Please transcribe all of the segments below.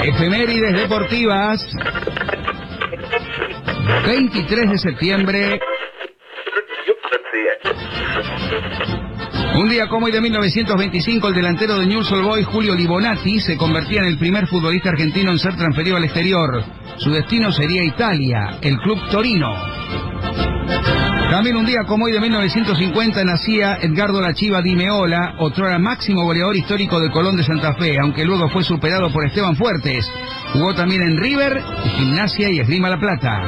Efemérides deportivas. 23 de septiembre. Un día como hoy de 1925, el delantero de Newell's Old Boys, Julio Libonati, se convertía en el primer futbolista argentino en ser transferido al exterior. Su destino sería Italia, el club Torino. También un día como hoy de 1950 nacía Edgardo La Chiva Di Meola, otrora máximo goleador histórico de Colón de Santa Fe, aunque luego fue superado por Esteban Fuertes. Jugó también en River, Gimnasia y Esgrima La Plata.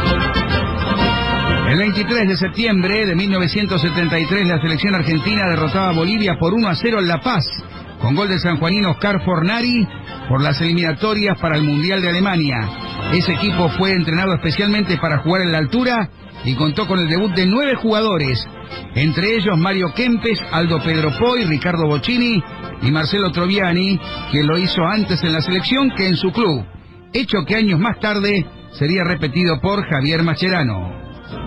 El 23 de septiembre de 1973 la selección argentina derrotaba a Bolivia por 1-0 en La Paz, con gol del sanjuanino Oscar Fornari por las eliminatorias para el Mundial de Alemania. Ese equipo fue entrenado especialmente para jugar en la altura y contó con el debut de 9 jugadores, entre ellos Mario Kempes, Aldo Pedro Poy, Ricardo Bocchini y Marcelo Troviani, quien lo hizo antes en la selección que en su club, hecho que años más tarde sería repetido por Javier Mascherano.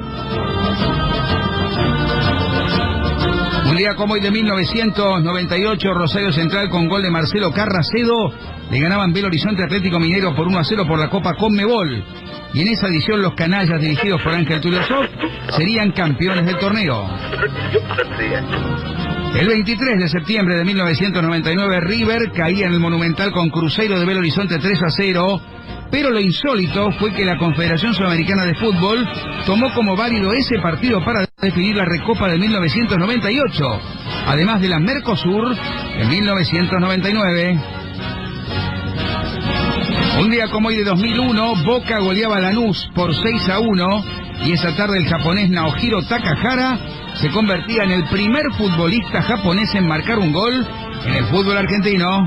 Un día como hoy de 1998, Rosario Central con gol de Marcelo Carracedo le ganaban Belo Horizonte Atlético Minero por 1-0 por la Copa Conmebol. Y en esa edición los canallas dirigidos por Ángel Tulio Zof serían campeones del torneo. El 23 de septiembre de 1999 River caía en el Monumental con Cruzeiro de Belo Horizonte 3-0, pero lo insólito fue que la Confederación Sudamericana de Fútbol tomó como válido ese partido para definir la Recopa de 1998, además de la Mercosur en 1999. Un día como hoy de 2001, Boca goleaba a Lanús por 6-1 y esa tarde el japonés Naohiro Takahara se convertía en el primer futbolista japonés en marcar un gol en el fútbol argentino.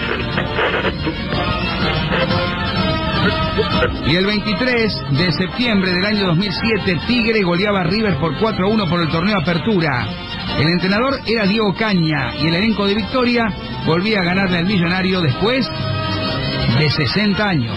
Y el 23 de septiembre del año 2007, Tigre goleaba a River por 4-1 por el torneo Apertura. El entrenador era Diego Caña y el elenco de Victoria volvía a ganarle al Millonario después de 60 años.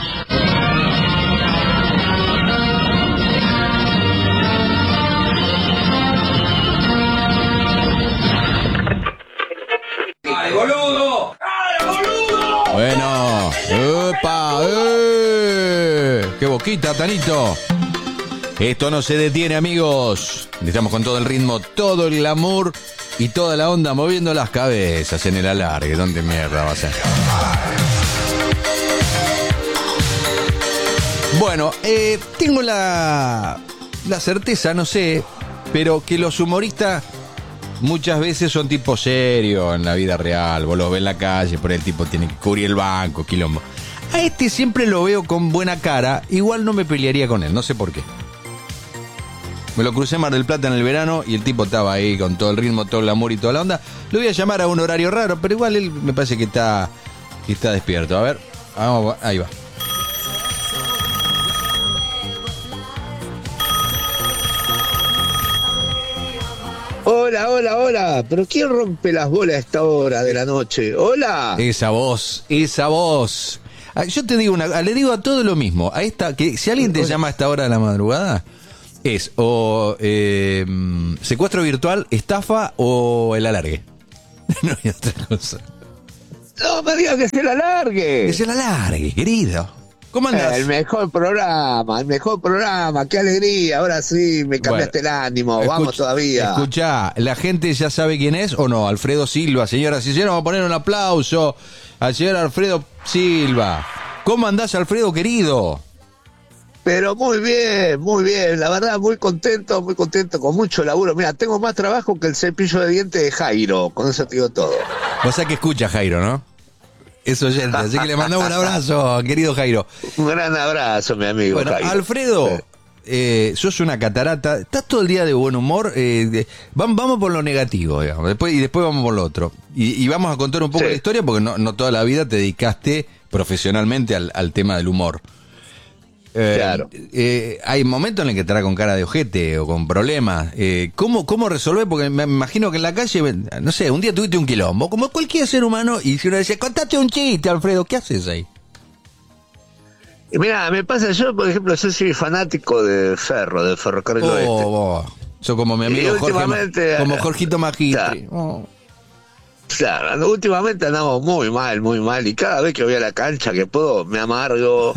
¡Ay, boludo! ¡Ay, boludo! Bueno, ¡epa! ¡Qué boquita, Tanito! Esto no se detiene, amigos. Estamos con todo el ritmo, todo el glamour y toda la onda moviendo las cabezas en el alargue. ¿Dónde mierda va a ser? Bueno, tengo la certeza, no sé, pero que los humoristas muchas veces son tipos serios en la vida real. Vos los ves en la calle, por el tipo tiene que cubrir el banco, quilombo. A este siempre lo veo con buena cara, igual no me pelearía con él, no sé por qué. Me lo crucé en Mar del Plata en el verano y el tipo estaba ahí con todo el ritmo, todo el amor y toda la onda. Lo voy a llamar a un horario raro, pero igual él me parece que está despierto. A ver, vamos, ahí va. Hola, pero ¿quién rompe las bolas a esta hora de la noche? Hola. Esa voz. Yo te digo le digo a todo lo mismo, a esta, que si alguien te llama a esta hora de la madrugada, es o secuestro virtual, estafa o el alargue. No hay otra cosa. No me digas que se la largue. Que se la largue, querido. ¿Cómo andás? El mejor programa, qué alegría, ahora sí me cambiaste el ánimo, vamos todavía. Escuchá, ¿la gente ya sabe quién es o no? Alfredo Silva, señoras y señores, vamos a poner un aplauso al señor Alfredo Silva. ¿Cómo andás, Alfredo, querido? Pero muy bien, la verdad muy contento, con mucho laburo. Mira, tengo más trabajo que el cepillo de dientes de Jairo, con eso te digo todo. O sea que escucha Jairo, ¿no? Es oyente, así que le mandamos un abrazo, querido Jairo. Un gran abrazo, mi amigo. Bueno, Jairo. Alfredo, sos una catarata, estás todo el día de buen humor, vamos por lo negativo, digamos, después vamos por lo otro. Y vamos a contar un poco la historia, porque no toda la vida te dedicaste profesionalmente al tema del humor. Claro. Hay momentos en el que te da con cara de ojete o con problemas. ¿Cómo resolver? Porque me imagino que en la calle, no sé, un día tuviste un quilombo, como cualquier ser humano, y si uno dice, contate un chiste, Alfredo, ¿qué haces ahí? Mira, me pasa, yo por ejemplo, yo soy fanático del ferrocarril oeste. Soy como mi amigo Jorge, como Jorgito Magistri. Claro, últimamente andamos muy mal, y cada vez que voy a la cancha que puedo me amargo,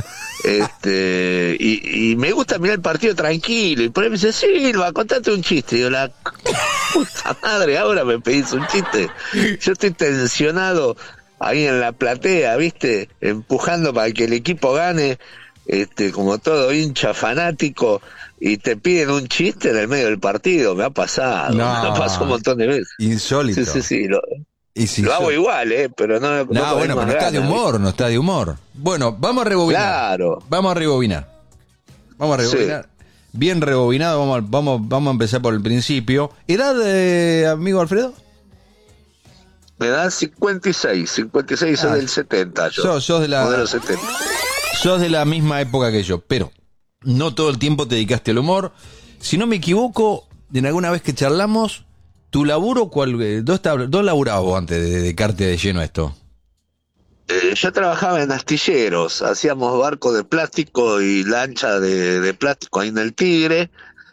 y me gusta mirar el partido tranquilo, y por ahí me dice, Silva, contate un chiste, y yo, la puta madre, ahora me pedís un chiste, yo estoy tensionado ahí en la platea, viste, empujando para que el equipo gane, como todo hincha fanático, y te piden un chiste en el medio del partido, me ha pasado, No. me pasó un montón de veces. Insólito. Sí, Y si lo hago igual, pero no. No, bueno, pero no está de humor, no está de humor. Bueno, vamos a rebobinar. Claro. Vamos a rebobinar. Sí. Bien rebobinado, vamos a empezar por el principio. ¿Edad de amigo Alfredo? Me da 56 soy del 70 yo. Sos de la modelo 70. Sos de la misma época que yo, pero no todo el tiempo te dedicaste al humor. Si no me equivoco, en alguna vez que charlamos, tu laburo, ¿dónde laburabas vos antes de dedicarte de lleno a esto? Yo trabajaba en astilleros, hacíamos barcos de plástico y lancha de plástico ahí en el Tigre,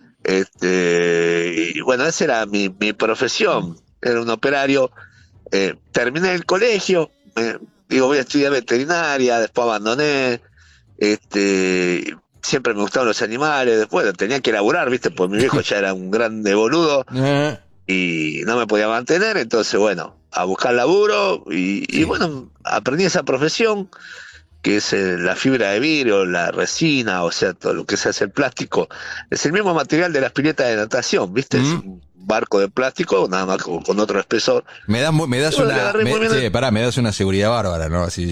y bueno, esa era mi profesión, era un operario. Terminé el colegio, voy a estudiar veterinaria, después abandoné, siempre me gustaban los animales, después tenía que laburar, viste, pues mi viejo ya era un grande boludo y no me podía mantener, entonces bueno, a buscar laburo y bueno, aprendí esa profesión que es la fibra de vidrio, la resina, o sea, todo lo que se hace el plástico, es el mismo material de las piletas de natación, viste, es un barco de plástico, nada más con otro espesor. Me das una seguridad bárbara, ¿no? Así,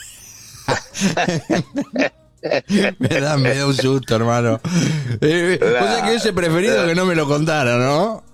me da un susto, hermano. O sea que hubiese preferido que no me lo contara, ¿no?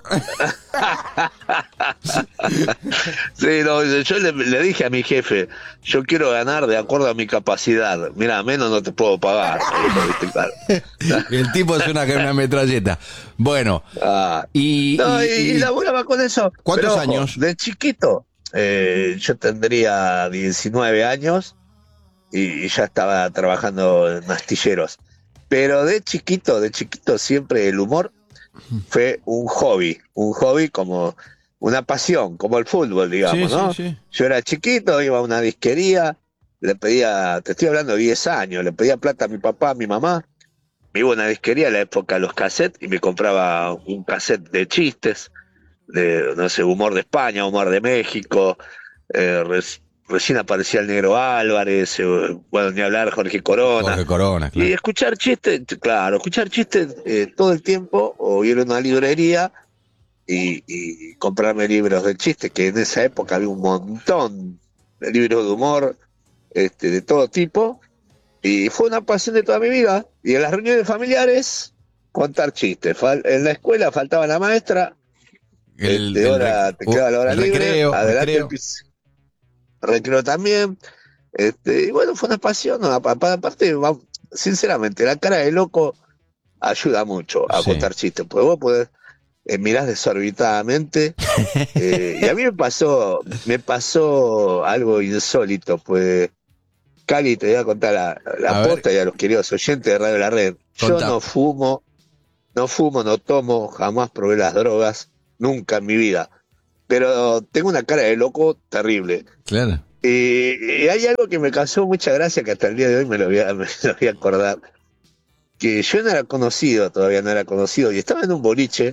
Sí, no, yo le dije a mi jefe, yo quiero ganar de acuerdo a mi capacidad. Mira, menos no te puedo pagar. El tipo es una metralleta. Bueno, y laburaba con eso. ¿Cuántos años? De chiquito, yo tendría 19 años y ya estaba trabajando en astilleros. Pero de chiquito siempre el humor fue un hobby como una pasión, como el fútbol, digamos, ¿no? Sí. Yo era chiquito, iba a una disquería, le pedía, te estoy hablando de 10 años, le pedía plata a mi papá, a mi mamá, me iba a una disquería en la época de los cassettes y me compraba un cassette de chistes, de, no sé, humor de España, humor de México, recién aparecía el Negro Álvarez, bueno, ni hablar Jorge Corona, claro. Y escuchar chistes todo el tiempo, o ir a una librería y comprarme libros de chistes, que en esa época había un montón de libros de humor, de todo tipo, y fue una pasión de toda mi vida. Y en las reuniones familiares, contar chistes. En la escuela faltaba la maestra, te quedaba la hora libre, adelante recreo también, y bueno, fue una pasión, ¿no? Aparte, sinceramente, la cara de loco ayuda mucho a contar chistes, porque vos podés, mirás desorbitadamente, y a mí me pasó algo insólito, pues, Cali, te voy a contar la posta y a los queridos oyentes de Radio La Red. Yo no fumo, no tomo, jamás probé las drogas, nunca en mi vida. Pero tengo una cara de loco terrible. Claro. Y hay algo que me causó mucha gracia, que hasta el día de hoy me lo voy a acordar. Que yo todavía no era conocido, y estaba en un boliche,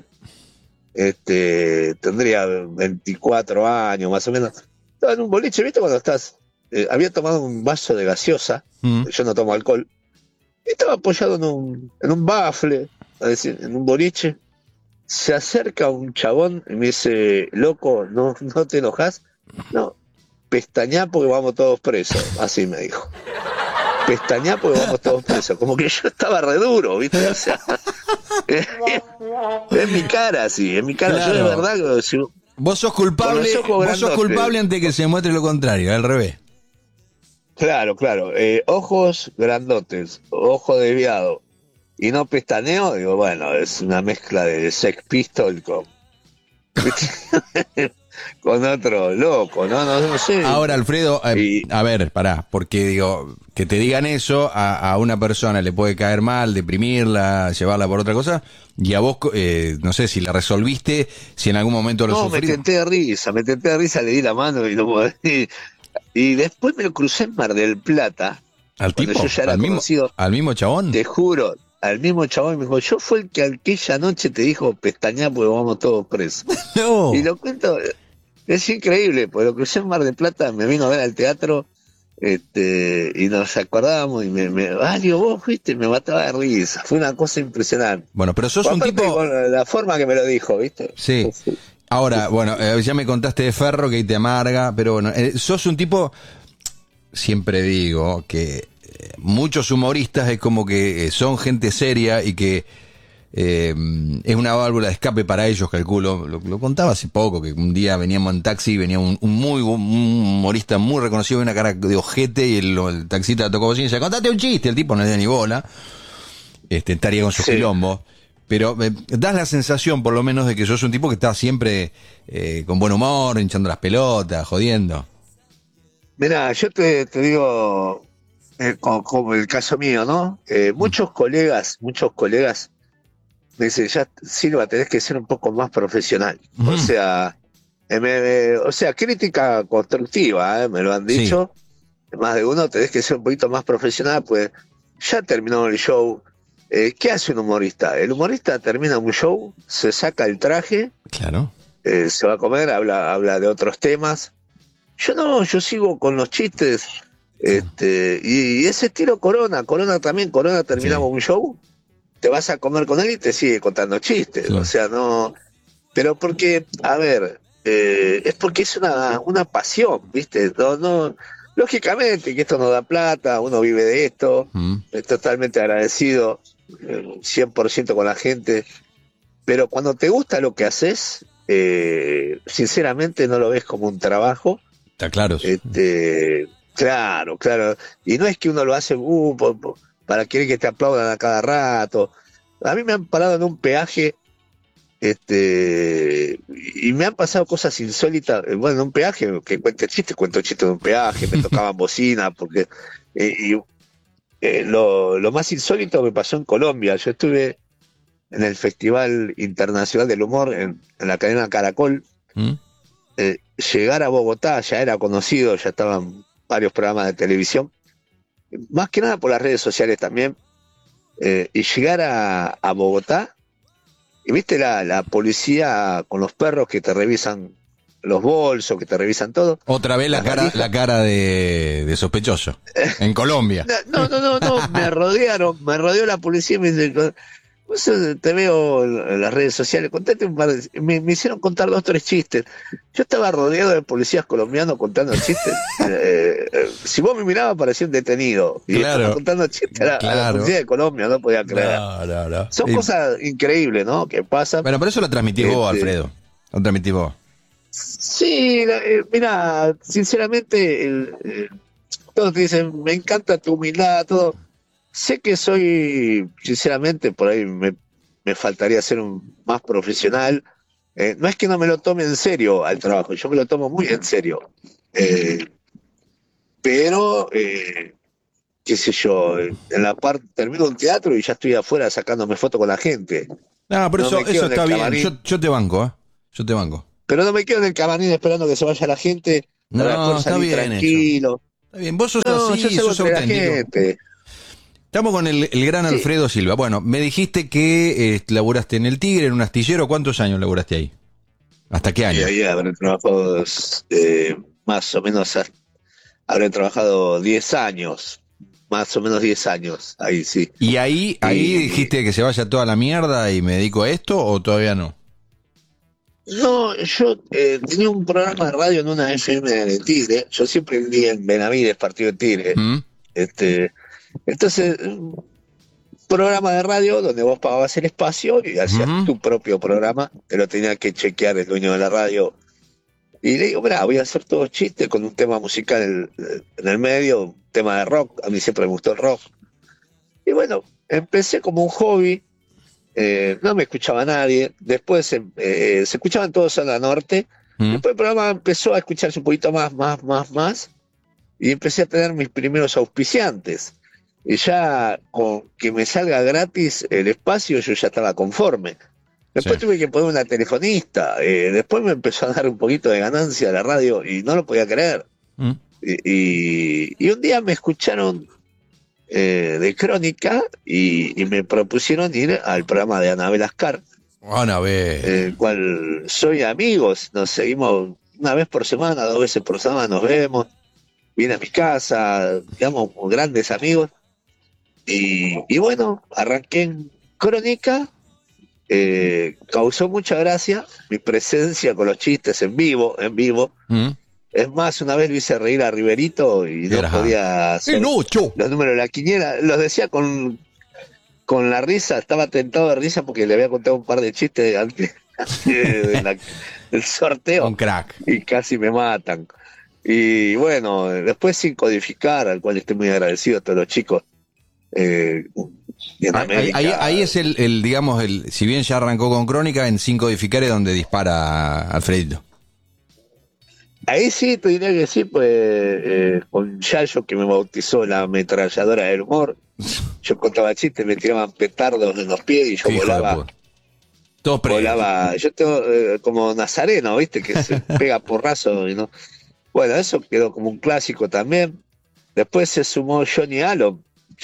tendría 24 años más o menos. Estaba en un boliche, ¿viste? Cuando había tomado un vaso de gaseosa, yo no tomo alcohol, y estaba apoyado en un bafle, es decir, en un boliche. Se acerca un chabón y me dice, loco, ¿no te enojas? No, pestañá porque vamos todos presos, así me dijo. Pestañá porque vamos todos presos. Como que yo estaba re duro, ¿viste? O sea, en mi cara, sí, en mi cara. Claro. Yo de verdad... Vos sos culpable antes de que se muestre lo contrario, al revés. Claro. Ojos grandotes, ojo desviado. Y no pestaneo, digo, bueno, es una mezcla de Sex Pistol con... con otro loco, no sé. Ahora, Alfredo, Y- a ver, pará, porque digo, que te digan eso a una persona le puede caer mal, deprimirla, llevarla por otra cosa, y a vos, no sé si la resolviste, si en algún momento lo no, me sufriste. tenté de risa, le di la mano y no podía. Y después me lo crucé en Mar del Plata, ¿Al cuando tipo? yo ya era conocido, ¿Al mismo chabón? te juro, al mismo chabón me dijo, yo fue el que aquella noche te dijo pestañá porque vamos todos presos. No. Y lo cuento, es increíble, porque lo crucé en Mar del Plata, me vino a ver al teatro, y nos acordábamos y digo, vos fuiste, me mataba de risa, fue una cosa impresionante. Bueno, pero sos un Aparte, tipo... con la forma que me lo dijo, ¿viste? Sí. Ahora, bueno, ya me contaste de Ferro, que ahí te amarga, pero bueno, sos un tipo, siempre digo, que muchos humoristas es como que son gente seria y que es una válvula de escape para ellos, calculo. Lo contaba hace poco, que un día veníamos en taxi y venía un humorista muy reconocido, una cara de ojete, y el taxista tocó bocina y decía, contate un chiste, el tipo no le da ni bola, estaría con su Sí. quilombo. Pero das la sensación, por lo menos, de que sos un tipo que está siempre con buen humor, hinchando las pelotas, jodiendo. Mirá, yo te digo, como el caso mío, ¿no? Muchos colegas me dicen, ya, Silva, tenés que ser un poco más profesional. Ujú. O sea, crítica constructiva, me lo han Sí. dicho. Más de uno, tenés que ser un poquito más profesional, pues ya terminó el show. ¿Qué hace un humorista? El humorista termina un show, se saca el traje, Claro. se va a comer, habla de otros temas. Yo no, yo sigo con los chistes, y ese estilo Corona también, Corona terminamos Sí. un show, te vas a comer con él y te sigue contando chistes, Sí. o sea, no, pero porque, a ver, es porque es una pasión, ¿viste? No, lógicamente que esto no da plata, uno vive de esto, Mm. es totalmente agradecido, 100% con la gente, pero cuando te gusta lo que haces, sinceramente no lo ves como un trabajo. Está claro. Claro, y no es que uno lo hace para querer que te aplaudan a cada rato. A mí me han parado en un peaje, y me han pasado cosas insólitas. Bueno, en un peaje, que cuento chistes en un peaje, me tocaban bocina, porque lo más insólito me pasó en Colombia. Yo estuve en el Festival Internacional del Humor en la cadena Caracol. ¿Mm? Llegar a Bogotá, ya era conocido, ya estaban varios programas de televisión, más que nada por las redes sociales también, y llegar a Bogotá, y viste la policía con los perros que te revisan los bolsos, que te revisan todo. Otra vez la cara de sospechoso. En Colombia. No, me rodeó la policía y me dice, vos te veo en las redes sociales, contate un par de... Me hicieron contar 2 o 3 chistes. Yo estaba rodeado de policías colombianos contando chistes. Si vos me mirabas parecía un detenido. Y Claro. estaba contando chistes a la Claro. policía de Colombia, no podía creer. No. Son cosas increíbles, ¿no? Que pasan. Bueno, pero eso lo transmitís vos, Alfredo. Lo transmitís vos. Sí, mira, sinceramente, todos te dicen, me encanta tu humildad, todo. Sé que soy, sinceramente, por ahí me faltaría ser más profesional. No es que no me lo tome en serio al trabajo, yo me lo tomo muy en serio. Pero, qué sé yo, en la parte, termino un teatro y ya estoy afuera sacándome fotos con la gente. No, pero No me quedo eso en el está bien. camarín. Yo te banco, ¿eh? Yo te banco. Pero no me quedo en el camarín esperando que se vaya la gente para No, poder está salir bien tranquilo. Está bien, vos sos No, así, yo salgo sos entre la auténtico. gente. Estamos con el gran Sí. Alfredo Silva. Bueno, me dijiste que laburaste en el Tigre, en un astillero. ¿Cuántos años laburaste ahí? ¿Hasta qué Y año? ahí habré trabajado más o menos, habré trabajado 10 años, más o menos 10 años, ahí sí. ¿Y ahí Ahí- dijiste que se vaya toda la mierda y me dedico a esto o todavía no? No, yo tenía un programa de radio en una FM de Tigre, yo siempre vivía en Benavides, partido de Tigre. ¿Mm? Entonces, un programa de radio donde vos pagabas el espacio y hacías Ujú. tu propio programa, te lo tenía que chequear el dueño de la radio. Y le digo, mira, voy a hacer todo chiste con un tema musical en el medio, un tema de rock, a mí siempre me gustó el rock. Y bueno, empecé como un hobby, no me escuchaba nadie, después se escuchaban todos en la norte, Después el programa empezó a escucharse un poquito más, y empecé a tener mis primeros auspiciantes. Y ya con que me salga gratis el espacio, yo ya estaba conforme. Después tuve que poner una telefonista, después me empezó a dar un poquito de ganancia a la radio y no lo podía creer. Y un día me escucharon de Crónica y me propusieron ir al programa de Anabel Ascar, el cual soy amigos, nos seguimos una vez por semana, 2 veces por semana nos vemos, viene a mi casa, digamos, como grandes amigos. Y bueno, arranqué en Crónica, causó mucha gracia mi presencia con los chistes en vivo. Es más, una vez lo hice reír a Riverito y no podía hacer los números de la quiniela. Los decía con la risa, estaba tentado de risa porque le había contado un par de chistes antes del sorteo. Un crack. Y casi me matan. Y bueno, después Sin Codificar, al cual estoy muy agradecido a todos los chicos. Ahí es el digamos, si bien ya arrancó con Crónica, en Sin Codificar es donde dispara Alfredito. Ahí sí, te diría que sí, pues con Yayo, que me bautizó la ametralladora del humor. Yo contaba chistes, me tiraban petardos en los pies y yo volaba. Yo tengo como Nazareno, ¿viste? Que se pega porrazo y no. Bueno, eso quedó como un clásico también. Después se sumó Johnny Allen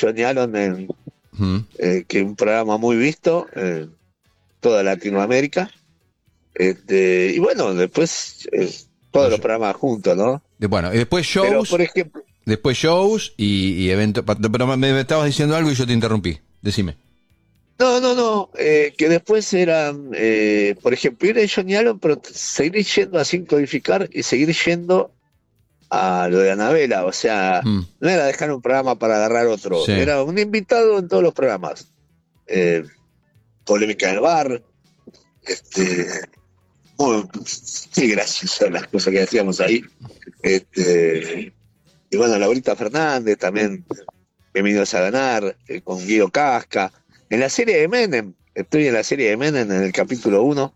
que es un programa muy visto en toda Latinoamérica. Y bueno, después todos los programas juntos, ¿no? Bueno, y después shows. Pero, por ejemplo, después shows y eventos. Pero me estabas diciendo algo y yo te interrumpí. Decime. No, que después eran, por ejemplo, ir a Johnny Allen, pero seguir yendo a Sin Codificar y seguir yendo a lo de Anabela. O sea, no era dejar un programa para agarrar otro, era un invitado en todos los programas. Polémica del bar, muy graciosas las cosas que hacíamos ahí. Y bueno, Laurita Fernández también, Bienvenidos a Ganar, con Guido Casca. En la serie de Menem, estoy en la serie de Menem en el capítulo 1,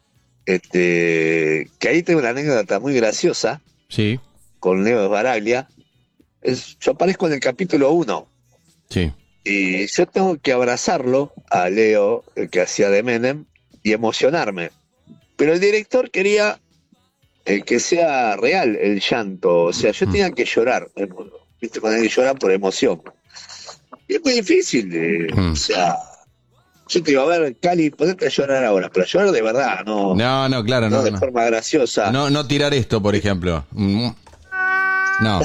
que ahí tengo una anécdota muy graciosa. Sí. Con Leo Esbaraglia. Yo aparezco en el capítulo 1. Sí. Y yo tengo que abrazarlo a Leo, el que hacía de Menem, y emocionarme. Pero el director quería que sea real el llanto. O sea, yo tenía que llorar. ¿Viste? Cuando hay que llorar por emoción. Y es muy difícil. O sea, yo te digo, a ver, Cali, ponete a llorar ahora. Pero llorar de verdad, no. No, claro, no. De forma graciosa. No tirar esto, por ejemplo. No.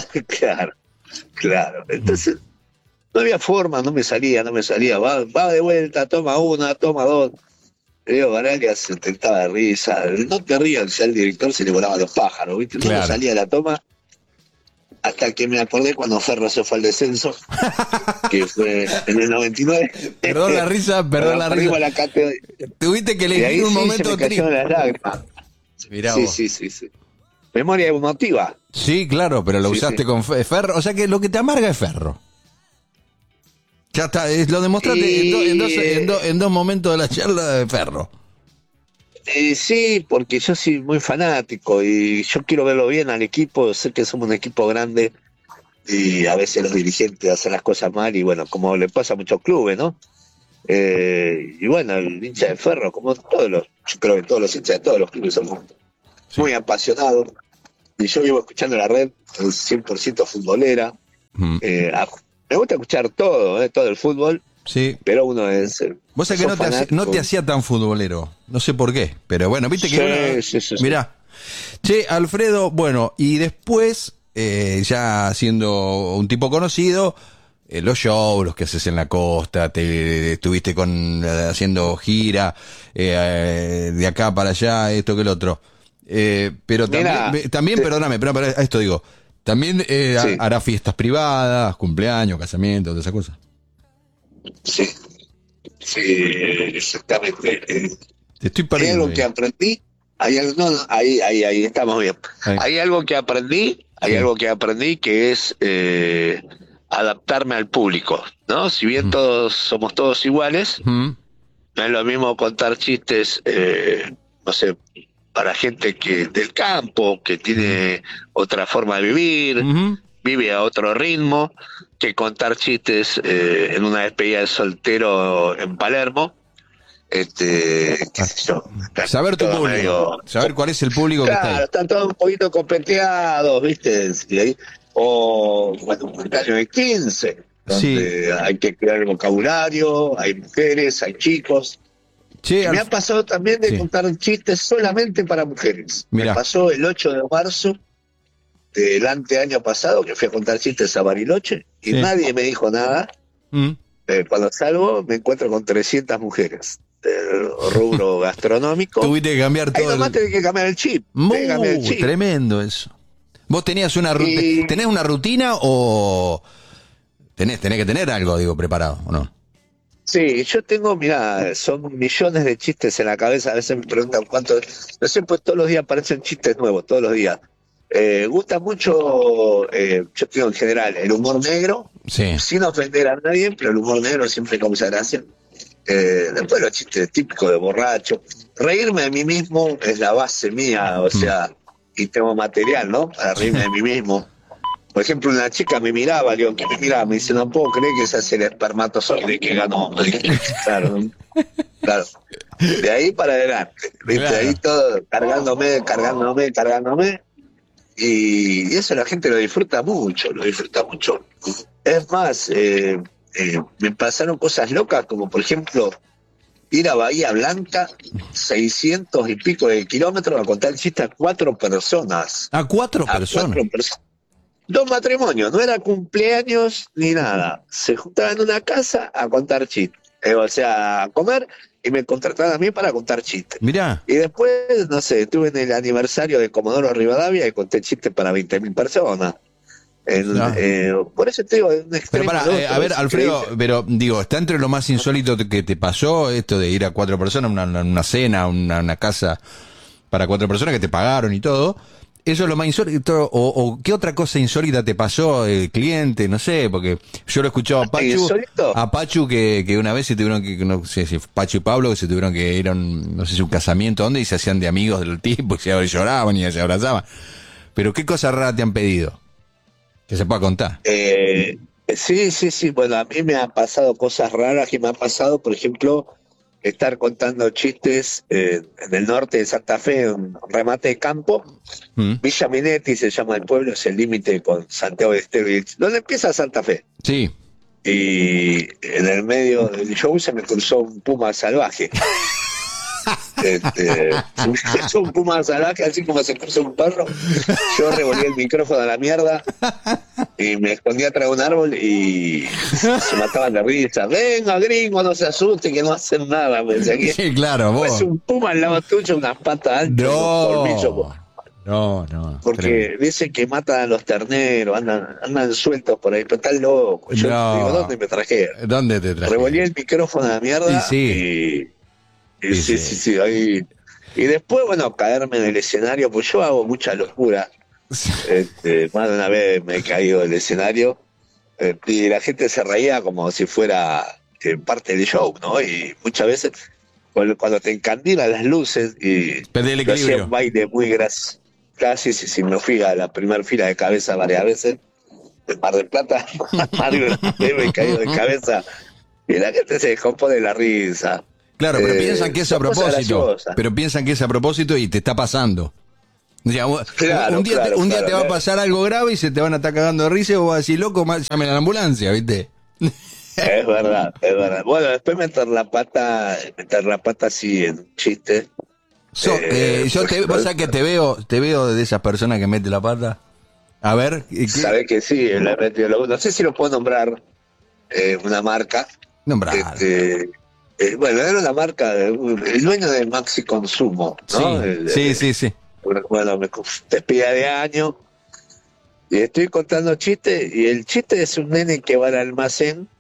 Claro. Entonces, no había forma, no me salía. Va de vuelta, toma una, toma dos. Leo Baraglia se tentaba de risa. No te rías, ya el director se le volaba los pájaros, ¿viste? No me salía la toma. Hasta que me acordé cuando Ferro se fue al descenso, que fue en el 99. Perdón la risa. Tuviste que elegir un momento triste. Las lágrimas. Mirá sí. Memoria emotiva. Sí, claro, pero lo usaste con Ferro. O sea que lo que te amarga es Ferro. Ya está, lo demostraste en dos momentos de la charla de Ferro. Sí, porque yo soy muy fanático y yo quiero verlo bien al equipo. Sé que somos un equipo grande y a veces los dirigentes hacen las cosas mal y bueno, como le pasa a muchos clubes, ¿no? Y bueno, el hincha de Ferro, como yo creo que todos los hinchas de todos los clubes son muy apasionados. Y yo vivo escuchando la red 100% futbolera. Me gusta escuchar todo el fútbol. Sí. Pero uno es. Vos sabés que no te hacía tan futbolero. No sé por qué. Pero bueno, viste que sí. Mirá. Che, Alfredo, bueno, y después, ya siendo un tipo conocido, los shows, los que haces en la costa, te estuviste haciendo gira, de acá para allá, esto que el otro. Pero también perdóname, pero a esto digo, también hará fiestas privadas, cumpleaños, casamientos, todas esas cosas. Sí, exactamente. Te estoy perdiendo. Hay algo que aprendí, ahí estamos bien. Hay algo que aprendí, que es adaptarme al público, ¿no? Si bien somos todos iguales, no es lo mismo contar chistes, no sé, para gente que del campo, que tiene otra forma de vivir, Ujú. vive a otro ritmo, que contar chistes en una despedida de soltero en Palermo. Qué sé yo, está Saber tu todo público. medio- Saber cuál es el público que está Claro, ahí. están todos un poquito competeados, ¿viste? Y ahí- o, bueno, un cumpleaños de 15, donde hay que crear el vocabulario, hay mujeres, hay chicos. Che, Y me ha pasado también de Sí. contar chistes solamente para mujeres. Mirá. Me pasó el 8 de marzo del año pasado, que fui a contar chistes a Bariloche, y Sí. nadie me dijo nada. Mm. Cuando salgo, me encuentro con 300 mujeres del rubro gastronómico. Tuviste que cambiar Ahí todo. nomás tenés que cambiar el chip. tenés que cambiar el chip. Tremendo eso. ¿Vos tenías una rutina? Y- ¿Tenés una rutina o tenés que tener algo, digo, preparado, o no? Sí, yo tengo, mirá, son millones de chistes en la cabeza. A veces me preguntan cuántos. No sé, pues todos los días aparecen chistes nuevos, todos los días. Gusta mucho, yo tengo en general, el humor negro, Sí. sin ofender a nadie, pero el humor negro siempre causa gracia. Después los chistes típicos de borracho. Reírme de mí mismo es la base mía, o sea, y tengo material, ¿no? Para reírme de mí mismo. Por ejemplo, una chica me miraba, digo, ¿qué me miraba? Me dice, no puedo creer que ese es el espermatozoide que ganó. Claro, claro. De ahí para adelante, ¿viste? Claro. Ahí todo cargándome. Y eso la gente lo disfruta mucho. Es más, me pasaron cosas locas, como por ejemplo, ir a Bahía Blanca, 600 y pico de kilómetros, a contar chistes a 4 personas. A cuatro A personas. 4 personas. 2 matrimonios, no era cumpleaños ni nada. Se juntaban en una casa a contar chistes. O sea, a comer, y me contrataban a mí para contar chistes. Mirá. Y después, no sé, estuve en el aniversario de Comodoro Rivadavia y conté chistes para 20.000 personas. Por eso te digo, de un Pero extremo para, al otro, a ver, es Alfredo, increíble. pero digo, ¿está entre lo más insólito que te pasó esto de ir a 4 personas, una cena, una casa para 4 personas que te pagaron y todo? ¿Eso es lo más insólito? ¿O qué otra cosa insólita te pasó el cliente? No sé, porque yo lo he escuchado ¿Insólito? a Pachu que una vez se tuvieron que, no sé si Pachu y Pablo, que se tuvieron que ir a no sé si un casamiento, ¿dónde? Y se hacían de amigos del tipo, y se lloraban y se abrazaban. Pero ¿qué cosa rara te han pedido? Que se pueda contar. Sí. Bueno, a mí me han pasado cosas raras que me han pasado, por ejemplo, estar contando chistes en el norte de Santa Fe, un remate de campo. Villa Minetti se llama el pueblo, es el límite con Santiago de Estero, donde empieza Santa Fe. Sí. Y en el medio del show se me cruzó un puma salvaje. Se me cruzó un puma salvaje, así como se cruzó un perro. Yo revolví el micrófono a la mierda y me escondí atrás de un árbol y se mataban de risa. Venga, gringo, no se asuste, que no hacen nada. Me decía que Sí, claro, vos. es un puma al lado tuyo, unas patas altas, unos colmillos. No. Porque Tremendo. dicen que matan a los terneros, andan sueltos por ahí, pero están locos. Yo No. digo, ¿dónde me trajeron? ¿Dónde te traje? Revolví el micrófono a la mierda Y sí. y sí, ahí. Y después, bueno, caerme en el escenario, pues yo hago mucha locura. Más de una vez me he caído del escenario y la gente se reía como si fuera parte del show, ¿no? Y muchas veces, cuando te encandilan las luces y Perdí el yo hacía equilibrio. un baile muy gracioso. Casi si me fui a la primera fila de cabeza varias veces, en Mar del Plata, me he caído de cabeza y la gente se descompone de la risa. Claro, pero piensan que es a son cosas propósito. graciosas. Pero piensan que es a propósito y te está pasando. O sea, Claro, un día, claro, un día claro, te va a claro. pasar algo grave y se te van a estar cagando de risa y vos vas a decir, loco, llamen a la ambulancia, ¿viste? Es verdad. Bueno, después meter la pata así en un chiste. Vos sabés que te veo de esas personas que mete la pata. A ver, ¿qué? Sabés que sí, no sé si lo puedo nombrar una marca. Nombrar. Bueno, era una marca, el dueño de Maxi Consumo, ¿no? Sí. Bueno, me despedida de año y estoy contando chistes y el chiste es un nene que va al almacén